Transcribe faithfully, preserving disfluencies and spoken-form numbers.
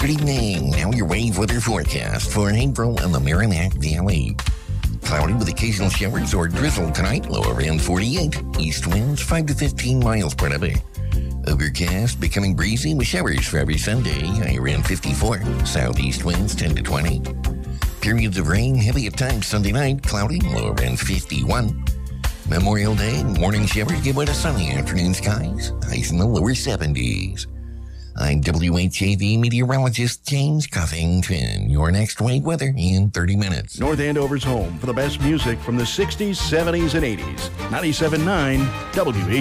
Good evening. Now your wave weather forecast for April in the Merrimack Valley. Cloudy with occasional showers or drizzle tonight, low around forty-eight. East winds five to fifteen miles per hour. Overcast, becoming breezy with showers for every Sunday, high around fifty-four. Southeast winds ten to twenty. Periods of rain, heavy at times Sunday night, cloudy, low around fifty-one. Memorial Day, morning showers give way to sunny afternoon skies, highs in the lower seventies. I'm W H A V meteorologist James Cuffington. Your next wave weather in thirty minutes. North Andover's home for the best music from the sixties, seventies, and eighties. ninety-seven point nine W H A V.